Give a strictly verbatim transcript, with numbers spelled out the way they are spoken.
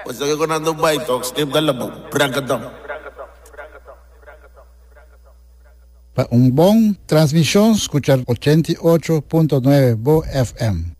Pues sigue con un baito, Steve de la Brancatón. Para un bom transmisión, escuchar ochenta y ocho punto nueve Bo F M.